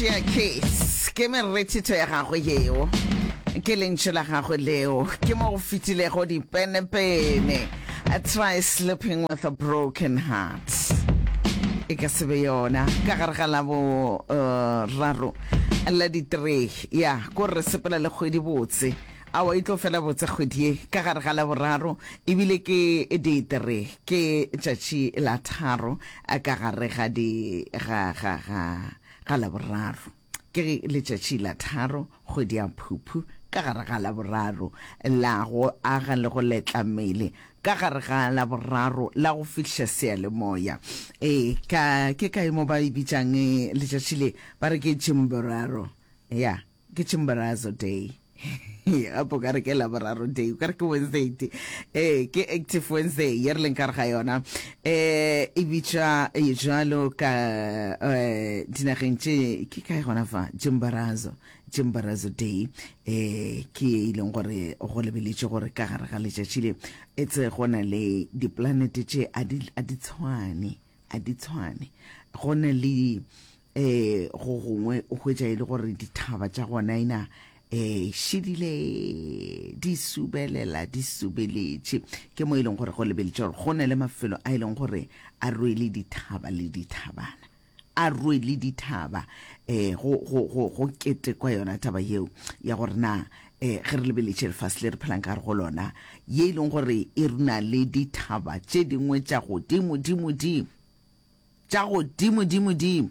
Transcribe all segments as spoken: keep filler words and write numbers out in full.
ya case ke me retito ya gago yeo ke lentse la gago leo ke mo go fitile go di pene pene. I try sleeping with a broken heart. E ka sebe yona ka gare ga la bo raro la di three ya go re sepela le kgwedi botse a wa itlo fela botse kgwedi ka gare ga la boraro ebile ke day three ke tšatši la tharo a ka gare ga di ga ga ga ga la boraro ke le tšatši la tharo kgwedi ya phuphu ka gare ga la boraro la go aga le go letla mmele ka gare ga la boraro la go fihla sealemoya eh ka ke ka mo ba ibitsang le tšatši le ba re ke Chimboraro ya ke Chimbarazo day ya po ka re ke la boraro day ka re ke Wednesday eh ke active Wednesday yer le nkar ga yona eh ibitsa e jalo ka eh dinagentse ke ka gona fa Chimbarazo Chimbarazo day eh ke ileng gore go lebeletse gore ka gare ga letšatši le etse gona le di planet tše a di a di tshwane a di tshwane gona le eh go gongwe o hwetša ile gore dithaba tša gona ina eh shidile di subelela di subeletše ke mo ileng gore go lebeletse gore gona le mafelo a ileng gore a rwele dithaba le dithabana a rwele dithaba eh go go go go kete kwa yona taba yeo ya gore na eh ge re lebeletse le fast le re phelang ka re go lona ye ileng gore e runa le dithaba tše dingwe tša go dimo dimo dimo tša go dimo dimo dimo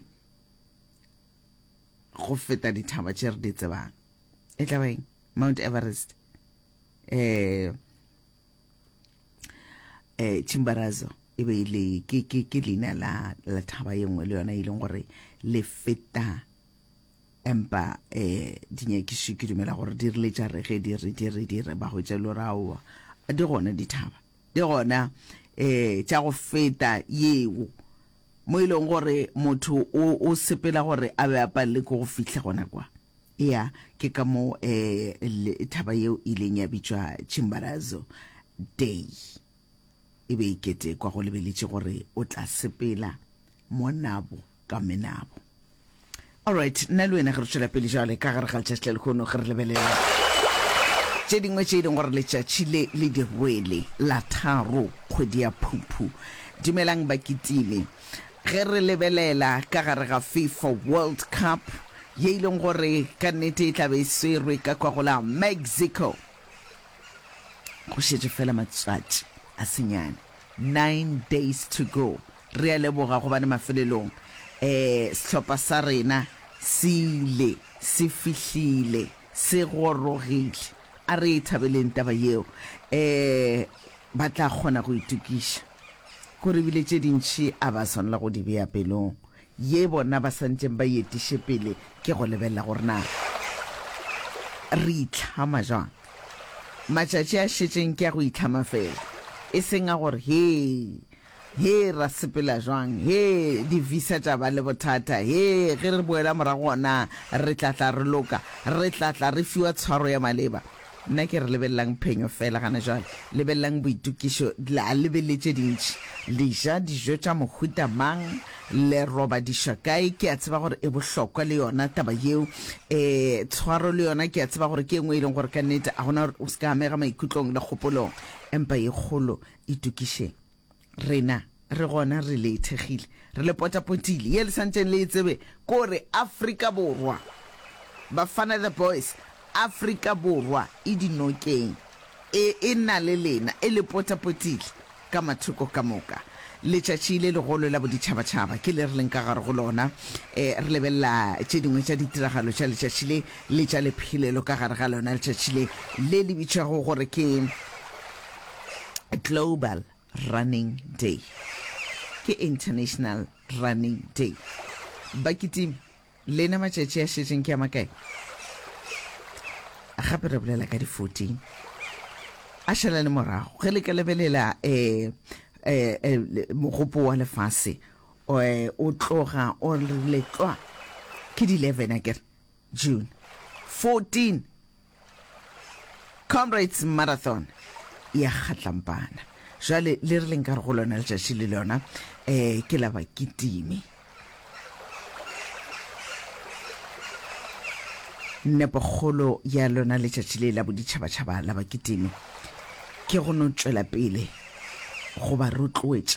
go feta dithaba tše re di tsebang e tla beng Mount Everest eh eh Chimbarazo e be ile ke ke ke lena la la thaba yengwe le yona ile gore le feta empa eh dinyekisi ke dumela gore di rile tša re ge di re di re di re ba go tša lorawa di gona dithaba di gona eh tša go feta yeo mo ile gore motho o o sepela gore a be a palle go fihla gona kwa ya ke ka mo eh thaba yeo ile nya bitswa Chimbarazo day e be ikete kwa go lebeletse gore o tla sepela monabo ka menabo. All right, nna le wena ge re tšwela pele jale ka gare ga letšatši le lekgono ge re lebelela tše dingwe tše dingwe gore letšatši le le di rwele la tharo kgwedi ya phuphu. Dumelang ba kitile ge re lebelela ka gare ga FIFA World Cup ye ileng gore ka nnete e tlabe e swerwe ka kwa go la Mexico go šetše fela matšatši a senyane nine days to go. Re a leboga go bane mafelelong eh sehlopha sa rena sile se fihlile se gorogile a re ithabeleng taba yeo eh ba tla kgona go itukiša go re bile tše dintši a ba swanela go di bea pelong ye bona ba santseng ba etiše pele ke go lebelela gore na re itlhama jang matšatši a šetšeng ke a go itlhama fela e seng a gore he he ra sepela jwang he di visa tša ba le bothata he ge re boela morago gona re tlatla re loka re tlatla re fiwa tshwaro ya maleba. Nna ke re lebelelang phenyo fela gana jwale lebelelang boitukišo la lebeletse dintši le ja dijo tša mohuta mang le roba dišakae ke a tseba gore e bohlokwa le yona taba yeo eh tshwaro le yona ke a tseba gore ke engwe e leng gore ka nnete a gona o ska amega maikutlong le kgopolong empa e kgolo itukišeng rena re gona re le ithegile re le potapotile ye le santseng le tsebe kore Afrika Borwa Bafana the Boys Afrika Borwa e dinokeng e e na le lena e le potapotile ka mathoko ka moka letšatši le legolo la boditšhabatšhaba ke le re leng ka gare go lona eh re lebella tše dingwe tša ditiragalo tša letšatši le le tša lephelelo ka gare ga lona letšatši le le le bitšago gore ke Global Running Day ke International Running Day. Bakitimi lena matšatši a šetšeng ke a makae a gape re bolela ka di fourteen a šala le morago ge le ka lebelela eh eh mogopo wa lefase o tloga o letlwa ke di eleven akere June fourteen Comrades Marathon ya kgatlampana jale le re leng ka re go lona letšatši le lona eh ke la Bakitimi nepogolo ya lona letšatši le la boditšhabatšhaba la bakitimi ke go no tšwela pele go ba rotloetša